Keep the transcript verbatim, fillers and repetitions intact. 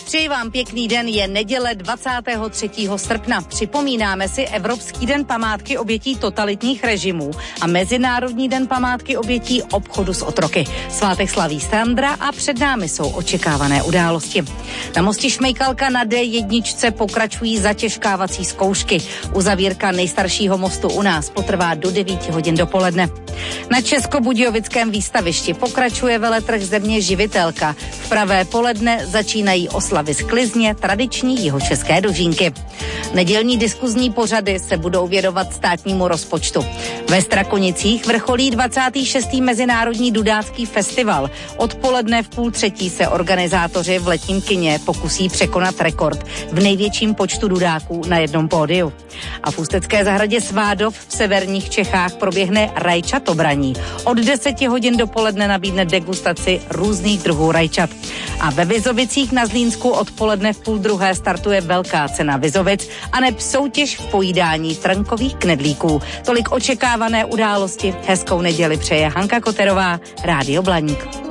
Přeji vám pěkný den, je neděle dvacátého třetího srpna. Připomínáme si Evropský den památky obětí totalitních režimů a Mezinárodní den památky obětí obchodu s otroky. Svátek slaví Sandra a před námi jsou očekávané události. Na mostě Šmejkalka na dé jedna pokračují zatěžkávací zkoušky. Uzavírka nejstaršího mostu u nás potrvá do devíti hodin dopoledne. Na Českobudějovickém výstavišti pokračuje veletrh Země živitelka. V pravé poledne začínají oslavy sklizně, tradiční jihočeské dožínky. Nedělní diskuzní pořady se budou věnovat státnímu rozpočtu. Ve Strakonicích vrcholí dvacátý šestý Mezinárodní dudácký festival. Odpoledne v půl třetí se organizátoři v letním kině pokusí překonat rekord v největším počtu dudáků na jednom pódiu. A v ústecké zahradě Svádov v severních Čechách proběhne rajčatobraní. Od deseti hodin dopoledne nabídne degustaci různých druhů rajčat. A ve Vizovicích na Zlínsku odpoledne v půl druhé startuje velká cena Vizovic a neb soutěž v pojídání trnkových knedlíků. Tolik očekávané události. Hezkou neděli přeje Hanka Koterová, Rádio Blaník.